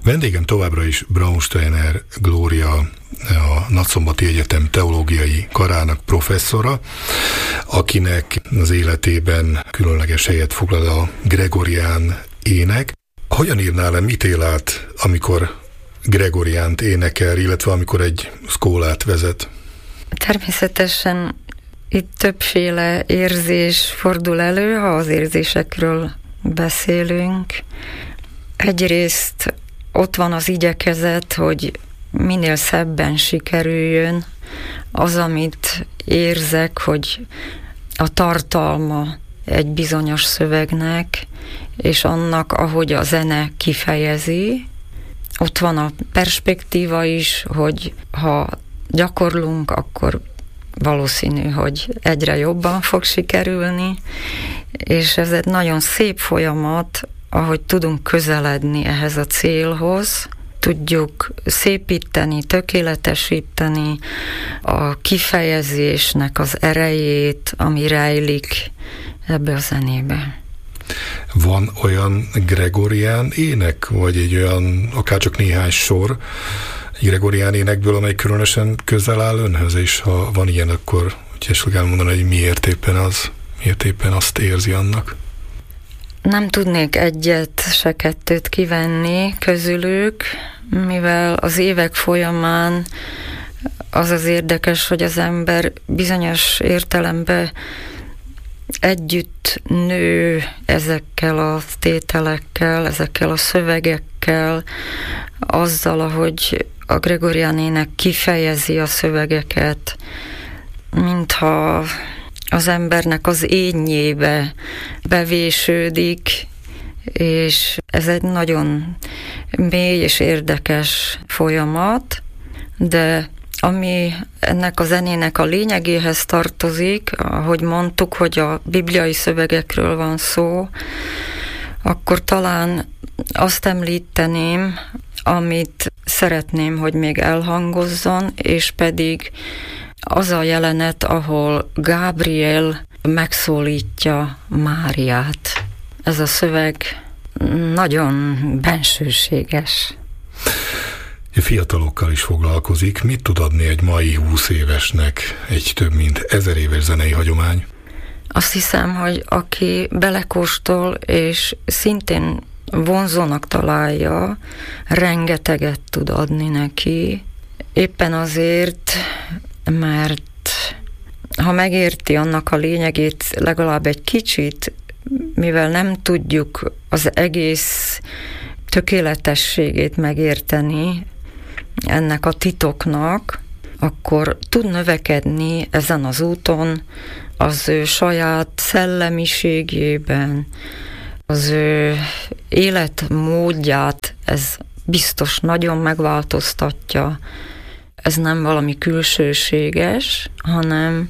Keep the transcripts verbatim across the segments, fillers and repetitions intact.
Vendégem továbbra is Braunsteiner Glória, a Nagyszombati Egyetem teológiai karának professzora, akinek az életében különleges helyet foglal a gregorián ének. Hogyan írnál le, mit él át, amikor gregoriánt énekel, illetve amikor egy szkólát vezet? Természetesen itt többféle érzés fordul elő, ha az érzésekről beszélünk. Egyrészt ott van az igyekezet, hogy minél szebben sikerüljön az, amit érzek, hogy a tartalma egy bizonyos szövegnek, és annak, ahogy a zene kifejezi. Ott van a perspektíva is, hogy ha gyakorlunk, akkor valószínű, hogy egyre jobban fog sikerülni, és ez egy nagyon szép folyamat, ahogy tudunk közeledni ehhez a célhoz, tudjuk szépíteni, tökéletesíteni a kifejezésnek az erejét, ami rejlik ebbe a zenébe. Van olyan gregorián ének, vagy egy olyan, akárcsak néhány sor egy gregorián énekből, amely különösen közel áll önhöz, és ha van ilyen, akkor hogy esetleg elmondani, hogy miért éppen az, miért éppen azt érzi annak? Nem tudnék egyet, se kettőt kivenni közülük, mivel az évek folyamán az az érdekes, hogy az ember bizonyos értelemben együtt nő ezekkel a tételekkel, ezekkel a szövegekkel, azzal, ahogy a gregorián ének kifejezi a szövegeket, mintha az embernek az énnyébe bevésődik, és ez egy nagyon mély és érdekes folyamat, de ami ennek a zenének a lényegéhez tartozik, ahogy mondtuk, hogy a bibliai szövegekről van szó, akkor talán azt említeném, amit szeretném, hogy még elhangozzon, és pedig az a jelenet, ahol Gábriel megszólítja Máriát. Ez a szöveg nagyon bensőséges. Fiatalokkal is foglalkozik. Mit tud adni egy mai húsz évesnek egy több mint ezer éves zenei hagyomány? Azt hiszem, hogy aki belekóstol, és szintén vonzónak találja, rengeteget tud adni neki. Éppen azért, mert ha megérti annak a lényegét legalább egy kicsit, mivel nem tudjuk az egész tökéletességét megérteni ennek a titoknak, akkor tud növekedni ezen az úton az ő saját szellemiségében, az ő életmódját, ez biztos nagyon megváltoztatja. Ez nem valami külsőséges, hanem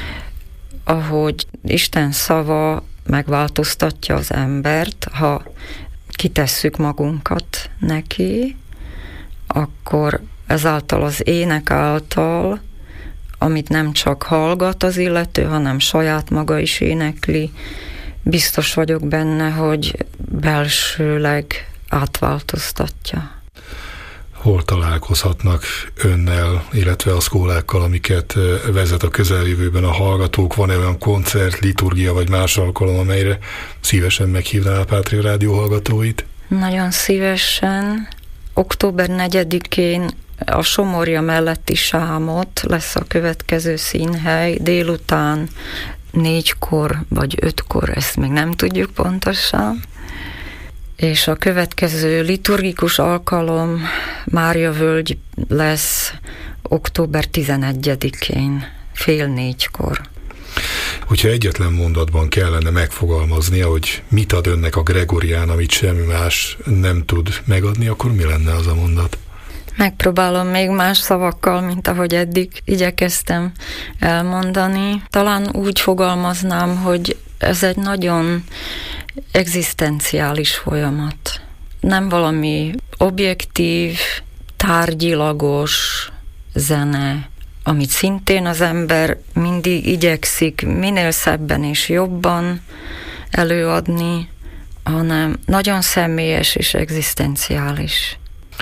ahogy Isten szava megváltoztatja az embert, ha kitesszük magunkat neki, akkor ezáltal az ének által, amit nem csak hallgat az illető, hanem saját maga is énekli, biztos vagyok benne, hogy belsőleg átváltoztatja. Hol találkozhatnak önnel, illetve a szkólákkal, amiket vezet a közeljövőben a hallgatók? Van-e olyan koncert, liturgia vagy más alkalom, amelyre szívesen meghívná a Pátria Rádió hallgatóit? Nagyon szívesen. október negyedikén a Somorja melletti Sámot lesz a következő színhely, délután négykor vagy ötkor, ezt még nem tudjuk pontosan. És a következő liturgikus alkalom Máriavölgy lesz október tizenegyedikén, fél négykor. Hogyha egyetlen mondatban kellene megfogalmaznia, hogy mit ad önnek a gregorián, amit semmi más nem tud megadni, akkor mi lenne az a mondat? Megpróbálom még más szavakkal, mint ahogy eddig igyekeztem elmondani. Talán úgy fogalmaznám, hogy ez egy nagyon egzisztenciális folyamat. Nem valami objektív, tárgyilagos zene, amit szintén az ember mindig igyekszik minél szebben és jobban előadni, hanem nagyon személyes és egzisztenciális.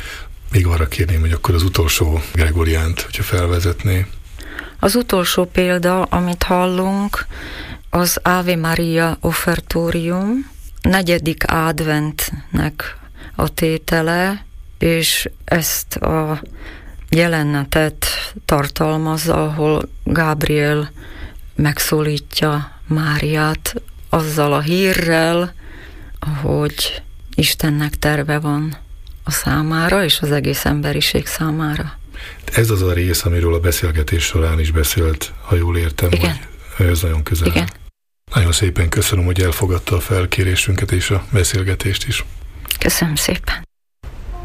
Még arra kérném, hogy akkor az utolsó Gregoriánt, hogyha felvezetné. Az utolsó példa, amit hallunk, az Ave Maria Offertorium, negyedik adventnek a tétele, és ezt a jelenetet tartalmazza, ahol Gabriel megszólítja Máriát azzal a hírrel, hogy Istennek terve van a számára, és az egész emberiség számára. Ez az a rész, amiről a beszélgetés során is beszélt, ha jól értem, Igen. hogy ez nagyon közel. Igen. Nagyon szépen köszönöm, hogy elfogadta a felkérésünket és a beszélgetést is. Köszönöm szépen.